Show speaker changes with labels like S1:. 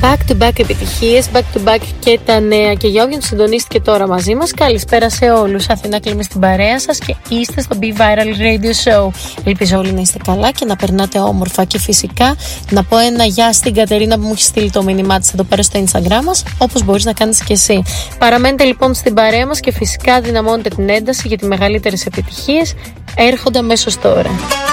S1: Back-to-back επιτυχίες, back-to-back και τα νέα. Και για όποιον συντονίστηκε τώρα μαζί μας, καλησπέρα σε όλους. Αθηνά Κλίμη στην παρέα σας και είστε στο Be Viral Radio Show. Ελπίζω όλοι να είστε καλά και να περνάτε όμορφα. Και φυσικά να πω ένα γεια στην Κατερίνα που μου έχει στείλει το μήνυμά της εδώ πέρα στο Instagram μας, όπως μπορείς να κάνεις και εσύ. Παραμένετε λοιπόν στην παρέα μας και φυσικά δυναμώνετε την ένταση γιατί οι μεγαλύτερες επιτυχίες έρχονται αμέσως τώρα.